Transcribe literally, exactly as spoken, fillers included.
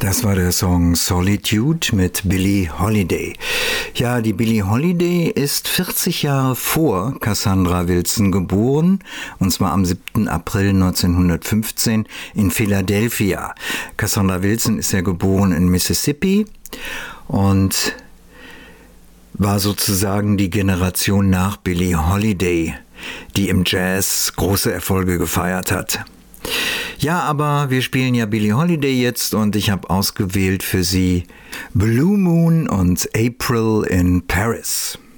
Das war der Song Solitude mit Billie Holiday. Ja, die Billie Holiday ist vierzig Jahre vor Cassandra Wilson geboren, und zwar am siebten April neunzehnhundertfünfzehn in Philadelphia. Cassandra Wilson ist ja geboren in Mississippi und war sozusagen die Generation nach Billie Holiday, die im Jazz große Erfolge gefeiert hat. Ja, aber wir spielen ja Billie Holiday jetzt und ich habe ausgewählt für Sie Blue Moon und April in Paris.